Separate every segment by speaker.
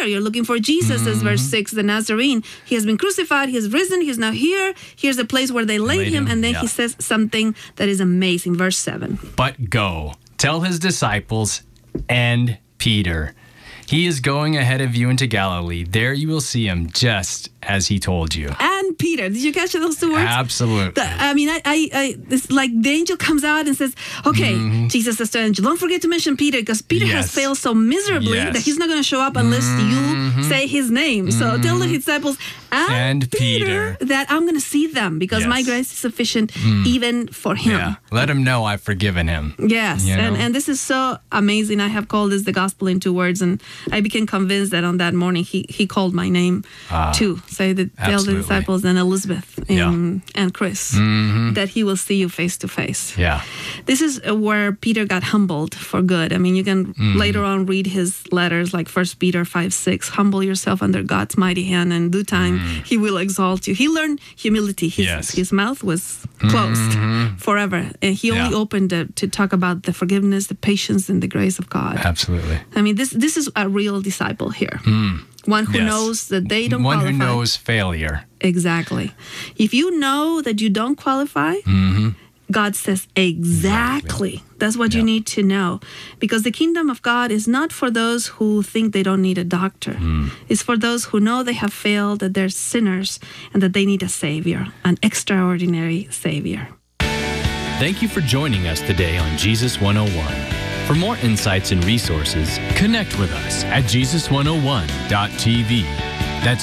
Speaker 1: You're looking for Jesus, says verse 6, the Nazarene. He has been crucified. He has risen. He's now here. Here's the place where they laid him. And then he says something that is amazing. Verse 7.
Speaker 2: But go, tell his disciples and Peter, he is going ahead of you into Galilee. There you will see him just as he told you.
Speaker 1: And Peter. Did you catch those two words?
Speaker 2: Absolutely.
Speaker 1: It's like the angel comes out and says, okay, Jesus says to the angel, don't forget to mention Peter, because Peter has failed so miserably that he's not going to show up unless you say his name. So tell the disciples and Peter that I'm going to see them, because my grace is sufficient even for him.
Speaker 2: Yeah. Let him know I've forgiven him.
Speaker 1: Yes. And this is so amazing. I have called this the gospel in 2 words, and I became convinced that on that morning he called my name too. Say that tell the disciples and Elizabeth and Chris that he will see you face to face.
Speaker 2: Yeah.
Speaker 1: This is where Peter got humbled for good. I mean, you can later on read his letters like 1 Peter 5:6. Humble yourself under God's mighty hand, and in due time he will exalt you. He learned humility. His mouth was closed forever. And he only opened it to talk about the forgiveness, the patience, and the grace of God.
Speaker 2: Absolutely.
Speaker 1: I mean, this is a real disciple here. One who knows that they don't qualify.
Speaker 2: One who knows failure.
Speaker 1: Exactly. If you know that you don't qualify, God says exactly. That's what you need to know. Because the kingdom of God is not for those who think they don't need a doctor. It's for those who know they have failed, that they're sinners, and that they need a Savior, an extraordinary Savior.
Speaker 3: Thank you for joining us today on Jesus 101. For more insights and resources, connect with us at Jesus101.tv. That's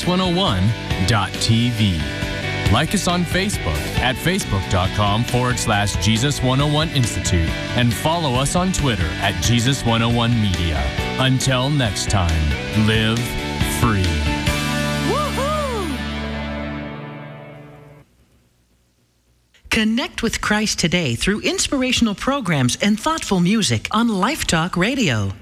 Speaker 3: Jesus101.tv. Like us on Facebook at facebook.com/Jesus101 Institute, and follow us on Twitter at Jesus101 Media. Until next time, live free.
Speaker 4: Connect with Christ today through inspirational programs and thoughtful music on Life Talk Radio.